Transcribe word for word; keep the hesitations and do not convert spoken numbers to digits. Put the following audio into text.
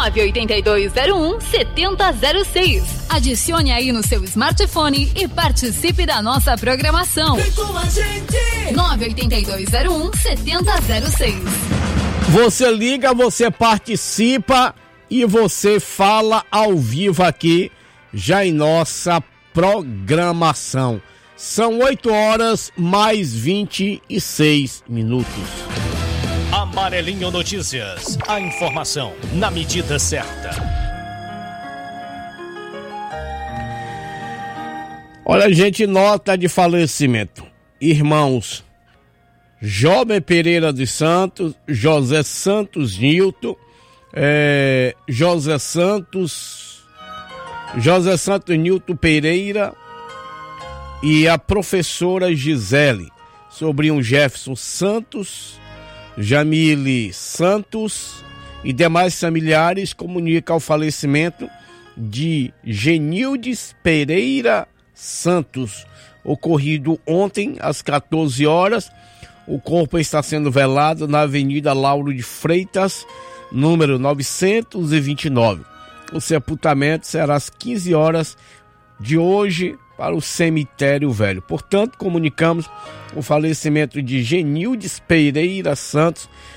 nove oito dois zero um sete zero zero seis. Adicione aí no seu smartphone e participe da nossa programação. Vem com a gente! nove oito dois zero um sete zero zero seis. Você liga, você participa e você fala ao vivo aqui, já em nossa programação. São oito horas mais vinte e seis minutos. Amarelinho Notícias. A informação na medida certa. Olha, gente, nota de falecimento. Irmãos Jovem Pereira dos Santos, José Santos Nilton, é, José Santos, José Santos Nilton Pereira e a professora Gisele, sobrinho Jefferson Santos, Jamile Santos e demais familiares comunicam o falecimento de Genildes Pereira Santos, ocorrido ontem às quatorze horas. O corpo está sendo velado na Avenida Lauro de Freitas, número novecentos e vinte e nove. O sepultamento será às quinze horas de hoje para o cemitério velho. Portanto, comunicamos o falecimento de Genildes Pereira Santos,